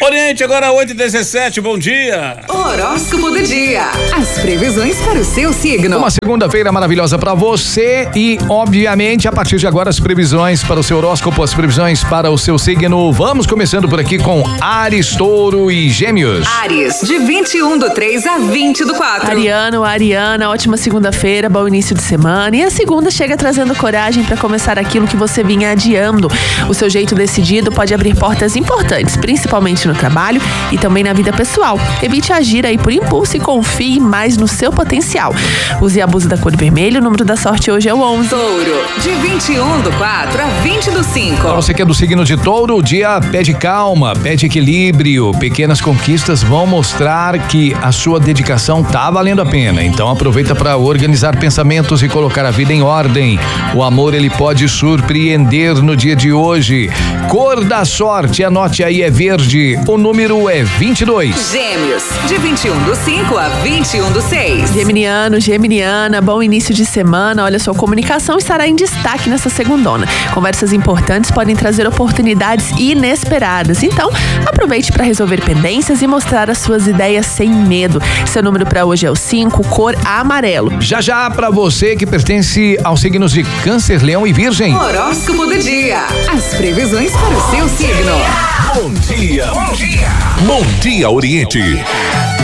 Oriente, agora 8h17, bom dia. Horóscopo do dia. As previsões para o seu signo. Uma segunda-feira maravilhosa para você e, obviamente, a partir de agora, as previsões para o seu horóscopo, as previsões para o seu signo. Vamos começando por aqui com Áries, Touro e Gêmeos. Áries, de 21/3 a 20/4. Ariana, ótima segunda-feira, bom início de semana. E a segunda chega trazendo coragem para começar aquilo que você vinha adiando. O seu jeito decidido pode abrir portas importantes, principalmente no trabalho e também na vida pessoal. Evite agir aí por impulso e confie mais no seu potencial. Use e abuse da cor vermelha, o número da sorte hoje é o 11. Touro, de 21/4 a 20/5. Para você que é do signo de Touro, o dia pede calma, pede equilíbrio. Pequenas conquistas vão mostrar que a sua dedicação tá valendo a pena. Então aproveita para organizar pensamentos e colocar a vida em ordem. O amor, ele pode surpreender no dia de hoje. Cor da sorte, anote aí, é verde. O número é 22. Gêmeos, de 21/5 a 21/6. Geminiana, bom início de semana. Olha, sua comunicação estará em destaque nessa segundona. Conversas importantes podem trazer oportunidades inesperadas. Então, aproveite para resolver pendências e mostrar as suas ideias sem medo. Seu número para hoje é o 5, cor amarelo. Já para você que pertence aos signos de Câncer, Leão e Virgem. Horóscopo do dia. As previsões para o seu signo. Bom dia, Oriente.